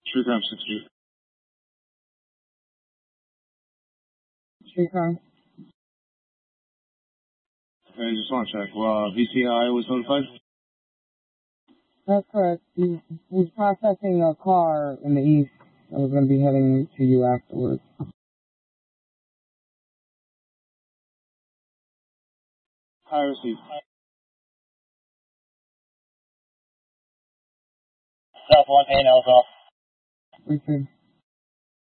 True crime 60. True crime. I just want to check. VCI was notified? That's correct. He was processing a car in the east that was going to be heading to you afterwards. I received. South 1 Alpha. Received.